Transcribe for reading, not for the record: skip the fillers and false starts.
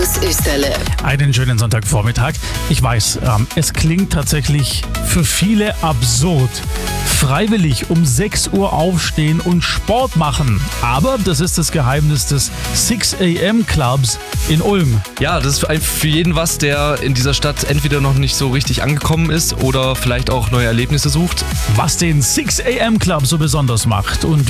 Österle. Einen schönen Sonntagvormittag. Ich weiß, es klingt tatsächlich für viele absurd. Freiwillig um 6 Uhr aufstehen und Sport machen. Aber das ist das Geheimnis des 6 AM Clubs in Ulm. Ja, das ist für jeden was, der in dieser Stadt entweder noch nicht so richtig angekommen ist oder vielleicht auch neue Erlebnisse sucht. Was den 6 AM Club so besonders macht und